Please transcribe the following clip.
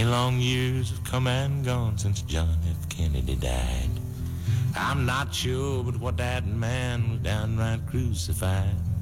long years have come and gone since John F. Kennedy died. I'm not sure but what that man was downright crucified.